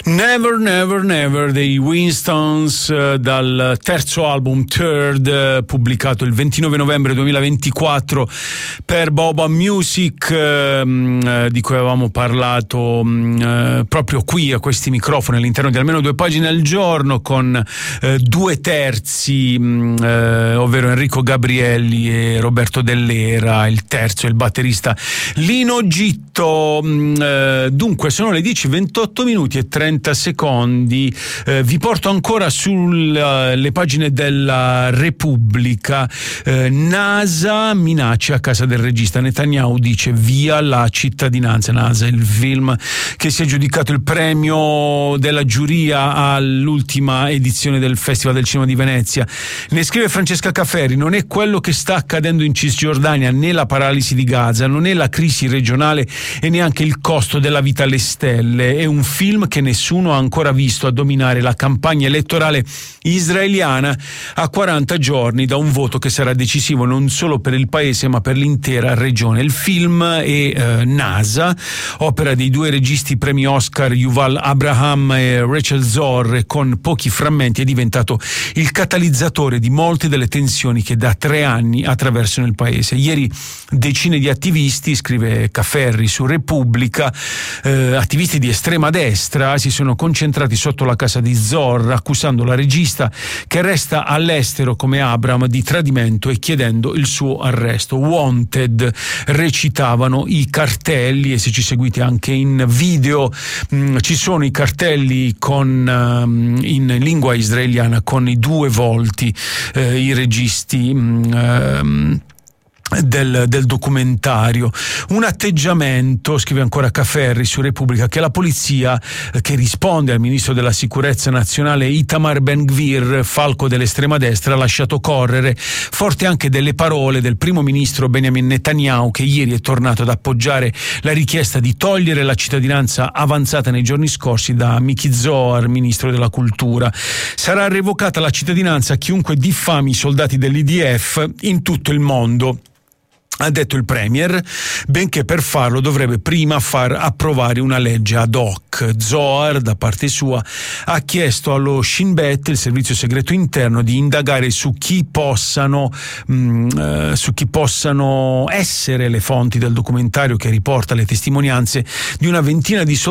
Never Never Never dei Winstons, dal terzo album Third, pubblicato il 29 novembre 2024 per Boba Music, di cui avevamo parlato proprio qui a questi microfoni all'interno di almeno 2 pagine al giorno, con 2 terzi, ovvero Enrico Gabrielli e Roberto Dell'Era, il terzo, il batterista Lino Gitto. Dunque sono le 10:28 minuti e 30 secondi. Vi porto ancora sulle pagine della Repubblica. NASA minaccia a casa del regista. Netanyahu dice via la cittadinanza. NASA, il film che si è aggiudicato il premio della giuria all'ultima edizione del Festival del Cinema di Venezia. Ne scrive Francesca Cafferi: non è quello che sta accadendo in Cisgiordania, né la paralisi di Gaza, non è la crisi regionale e neanche il costo della vita alle stelle. È un film che nessuno ha ancora visto a dominare la campagna elettorale israeliana a 40 giorni da un voto che sarà decisivo non solo per il paese ma per l'intera regione. Il film è NASA, opera dei 2 registi premi Oscar Yuval Abraham e Rachel Zohr, e con pochi frammenti è diventato il catalizzatore di molte delle tensioni che da 3 anni attraversano il paese. Ieri decine di attivisti, scrive Cafferri su Repubblica, attivisti di estrema destra, si sono concentrati sotto la casa di Zohr, accusando la regista, che resta all'estero come Abraham, di tradimento e chiedendo il suo arresto. Wanted recitavano i cartelli, e se ci seguite anche in video ci sono i cartelli con in lingua israeliana con i 2 volti, i registi del documentario. Un atteggiamento, scrive ancora Cafferri su Repubblica, che la polizia, che risponde al ministro della sicurezza nazionale Itamar Ben-Gvir, falco dell'estrema destra, ha lasciato correre, forte anche delle parole del primo ministro Benjamin Netanyahu, che ieri è tornato ad appoggiare la richiesta di togliere la cittadinanza avanzata nei giorni scorsi da Miki Zohar, ministro della cultura. Sarà revocata la cittadinanza a chiunque diffami i soldati dell'IDF in tutto il mondo, ha detto il premier, benché per farlo dovrebbe prima far approvare una legge ad hoc. Zohar, da parte sua, ha chiesto allo Shin Bet, il servizio segreto interno, di indagare su chi possano essere le fonti del documentario che riporta le testimonianze di una ventina di